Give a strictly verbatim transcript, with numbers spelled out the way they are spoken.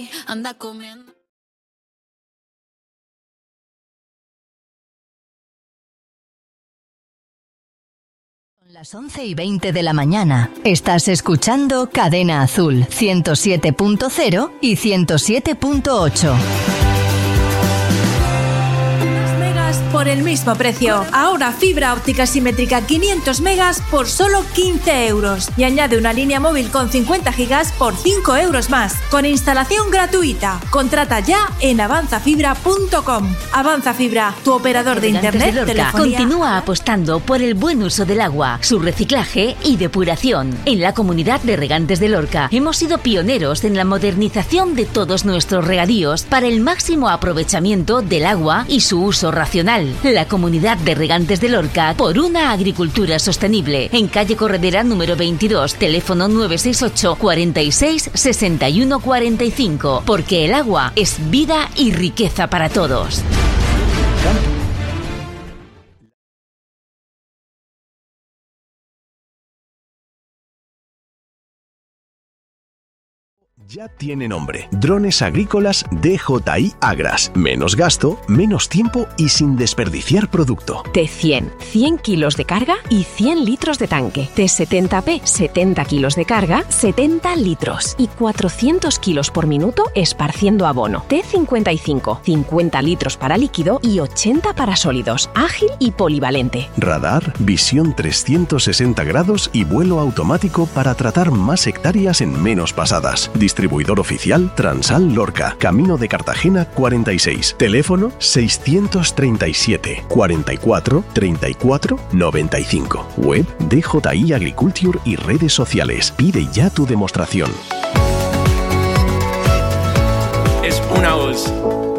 Anda comiendo. Son las once y veinte de la mañana. Estás escuchando Cadena Azul ciento siete punto cero y ciento siete punto ocho. Por el mismo precio. Ahora fibra óptica simétrica quinientos megas por solo quince euros. Y añade una línea móvil con cincuenta gigas por cinco euros más. Con instalación gratuita. Contrata ya en avanza fibra punto com. Avanza Fibra, tu operador de internet. De Lorca continúa apostando por el buen uso del agua, su reciclaje y depuración. En la comunidad de regantes de Lorca hemos sido pioneros en la modernización de todos nuestros regadíos para el máximo aprovechamiento del agua y su uso racional. La comunidad de regantes de Lorca por una agricultura sostenible. En calle Corredera número veintidós, teléfono nueve seis ocho, cuarenta y seis, sesenta y uno cuarenta y cinco. Porque el agua es vida y riqueza para todos. Ya tiene nombre. Drones agrícolas D J I Agras. Menos gasto, menos tiempo y sin desperdiciar producto. T cien, cien kilos de carga y cien litros de tanque. T setenta P, setenta kilos de carga, setenta litros. Y cuatrocientos kilos por minuto esparciendo abono. T cincuenta y cinco, cincuenta litros para líquido y ochenta para sólidos. Ágil y polivalente. Radar, visión trescientos sesenta grados y vuelo automático para tratar más hectáreas en menos pasadas. Distribuidor oficial Transal Lorca, Camino de Cartagena cuarenta y seis. Teléfono seiscientos treinta y siete, cuarenta y cuatro, treinta y cuatro, noventa y cinco. Web D J I Agriculture y redes sociales. Pide ya tu demostración. Es una voz.